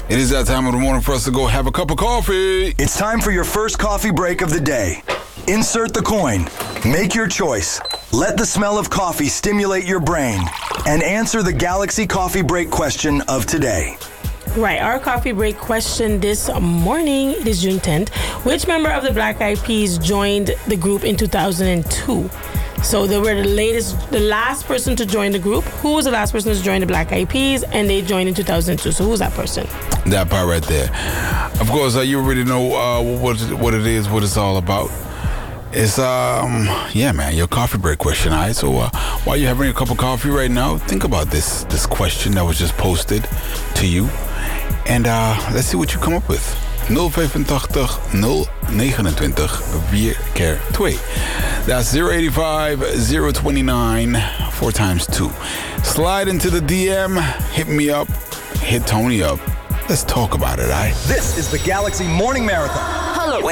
It is that time of the morning for us to go have a cup of coffee. It's time for your first coffee break of the day. Insert the coin. Make your choice. Let the smell of coffee stimulate your brain. And answer the Galaxy Coffee Break question of today. Right, our coffee break question this morning, it is June 10th. Which member of the Black Eyed Peas joined the group in 2002? So they were the last person to join the group. Who was the last person to join the Black Eyed Peas? And they joined in 2002. So who's that person? That part right there. Of course, you already know what it is, what it's all about. It's, your coffee break question, all right? So while you're having a cup of coffee right now, think about this question that was just posted to you. And let's see what you come up with. 085 029 4 keer 2. That's 085 029 4 times 2. Slide into the DM, hit me up, hit Tony up. Let's talk about it, all right? This is the Galaxy Morning Marathon. Halloween.